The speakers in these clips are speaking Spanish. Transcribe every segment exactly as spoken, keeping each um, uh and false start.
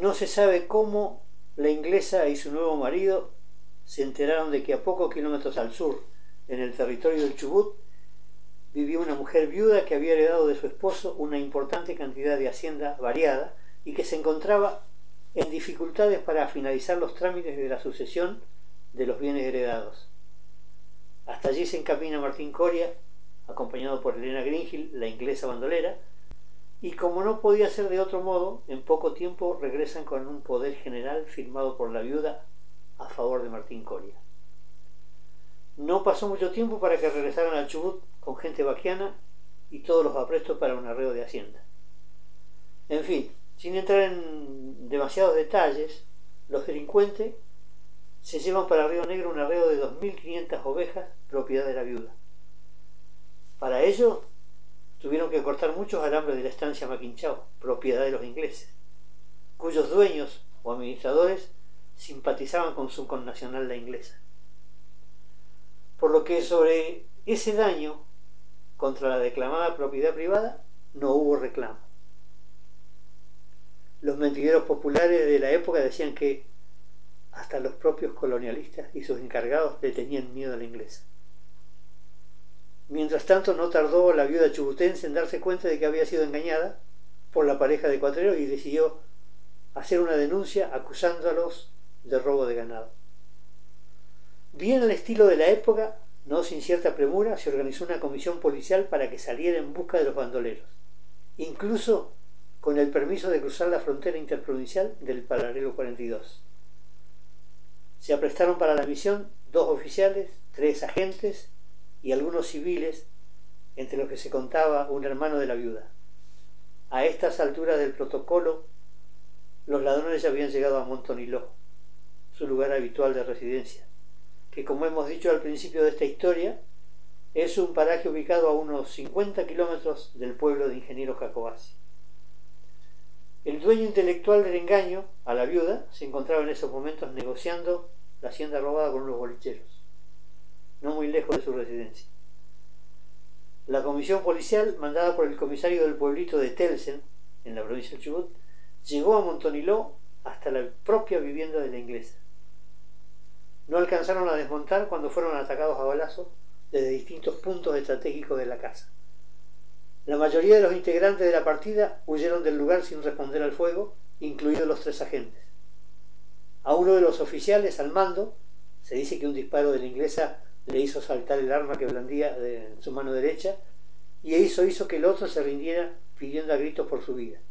No se sabe cómo la inglesa y su nuevo marido se enteraron de que a pocos kilómetros al sur, en el territorio del Chubut, vivía una mujer viuda que había heredado de su esposo una importante cantidad de hacienda variada y que se encontraba en dificultades para finalizar los trámites de la sucesión de los bienes heredados. Hasta allí se encamina Martín Coria, acompañado por Elena Greenhill, la inglesa bandolera, y como no podía ser de otro modo, en poco tiempo regresan con un poder general firmado por la viuda a favor de Martín Coria. No pasó mucho tiempo para que regresaran al Chubut con gente vaquiana y todos los aprestos para un arreo de hacienda. En fin, sin entrar en demasiados detalles, los delincuentes se llevan para Río Negro un arreo de dos mil quinientas ovejas, propiedad de la viuda. Para ello, tuvieron que cortar muchos alambres de la estancia Maquinchao, propiedad de los ingleses, cuyos dueños o administradores simpatizaban con su connacional la inglesa. Por lo que sobre ese daño contra la declamada propiedad privada no hubo reclamo. Los mentideros populares de la época decían que hasta los propios colonialistas y sus encargados le tenían miedo a la inglesa. Mientras tanto, no tardó la viuda chubutense en darse cuenta de que había sido engañada por la pareja de cuatreros y decidió hacer una denuncia acusándolos de robo de ganado. Bien al estilo de la época, no sin cierta premura, se organizó una comisión policial para que saliera en busca de los bandoleros, incluso con el permiso de cruzar la frontera interprovincial del paralelo cuarenta y dos. Se aprestaron para la misión dos oficiales, tres agentes y algunos civiles, entre los que se contaba un hermano de la viuda. A estas alturas del protocolo, los ladrones ya habían llegado a Montoniló, su lugar habitual de residencia, que, como hemos dicho al principio de esta historia, es un paraje ubicado a unos cincuenta kilómetros del pueblo de Ingeniero Jacobacci. El dueño intelectual del engaño, a la viuda, se encontraba en esos momentos negociando la hacienda robada con unos bolicheros, no muy lejos de su residencia. La comisión policial, mandada por el comisario del pueblito de Telsen, en la provincia del Chubut, llegó a Montoniló hasta la propia vivienda de la inglesa. No alcanzaron a desmontar cuando fueron atacados a balazos desde distintos puntos estratégicos de la casa. La mayoría de los integrantes de la partida huyeron del lugar sin responder al fuego, incluidos los tres agentes. A uno de los oficiales al mando se dice que un disparo de la inglesa le hizo saltar el arma que blandía en su mano derecha, y eso hizo que el otro se rindiera pidiendo a gritos por su vida.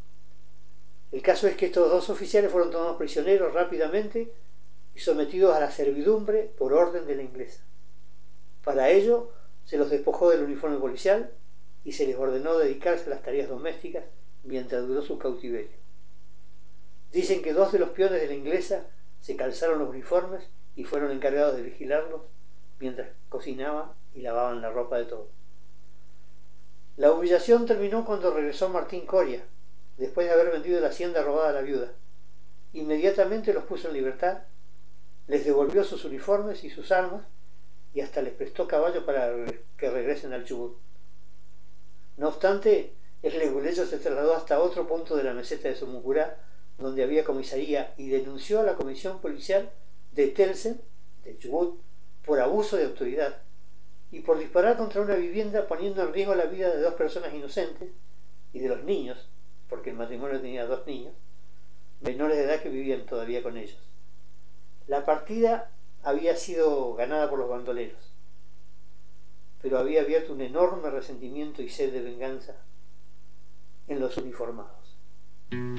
El caso es que estos dos oficiales fueron tomados prisioneros rápidamente y sometidos a la servidumbre por orden de la inglesa. Para ello se los despojó del uniforme policial y se les ordenó dedicarse a las tareas domésticas mientras duró su cautiverio. Dicen que dos de los peones de la inglesa se calzaron los uniformes y fueron encargados de vigilarlos mientras cocinaban y lavaban la ropa de todos. La humillación terminó cuando regresó Martín Coria, después de haber vendido la hacienda robada a la viuda. Inmediatamente los puso en libertad, les devolvió sus uniformes y sus armas y hasta les prestó caballos para que regresen al Chubut. No obstante, el leguleyo se trasladó hasta otro punto de la meseta de Sumucurá, donde había comisaría, y denunció a la comisión policial de Telsen, de Chubut, por abuso de autoridad y por disparar contra una vivienda poniendo en riesgo la vida de dos personas inocentes y de los niños, porque el matrimonio tenía dos niños, menores de edad que vivían todavía con ellos. La partida había sido ganada por los bandoleros, pero había abierto un enorme resentimiento y sed de venganza en los uniformados.